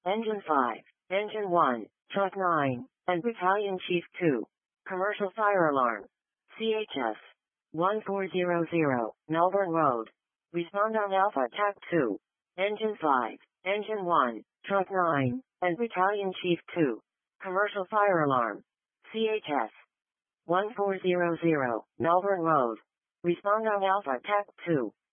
Engine 5, Engine 1, Truck 9, and Battalion Chief 2. Commercial fire alarm. CHS 1400, Melbourne Road. Respond on Alpha TAC 2. Engine 5, Engine 1, Truck 9, and Battalion Chief 2. Commercial fire alarm. CHS 1400, Melbourne Road. Respond on Alpha TAC 2.